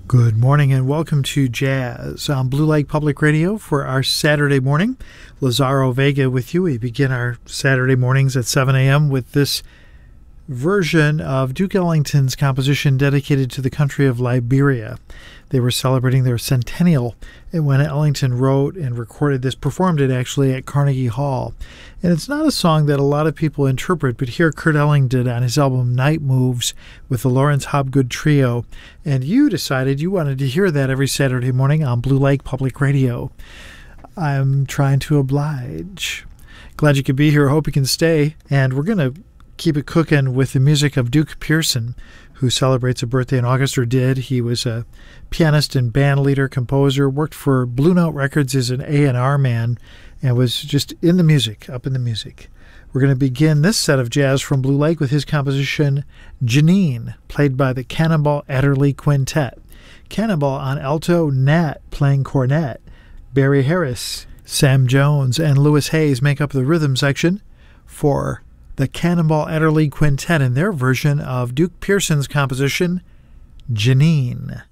Good morning and welcome to Jazz on Blue Lake Public Radio for our Saturday morning. Lazaro Vega with you. We begin our Saturday mornings at 7 a.m. with this version of Duke Ellington's composition dedicated to the country of Liberia. They were celebrating their centennial when Ellington wrote and recorded this, performed it actually at Carnegie Hall. And it's not a song that a lot of people interpret, but here Kurt Elling did on his album Night Moves with the Lawrence Hobgood Trio. And you decided you wanted to hear that every Saturday morning on Blue Lake Public Radio. I'm trying to oblige. Glad you could be here. Hope you can stay. And we're going to keep it cooking with the music of Duke Pearson, who celebrates a birthday in August, or did. He was a pianist and band leader, composer, worked for Blue Note Records as an A&R man, and was just in the music, up in the music. We're going to begin this set of jazz from Blue Lake with his composition, Janine, played by the Cannonball Adderley Quintet. Cannonball on alto, Nat playing cornet, Barry Harris, Sam Jones, and Louis Hayes make up the rhythm section for the Cannonball Adderley Quintet in their version of Duke Pearson's composition, Janine.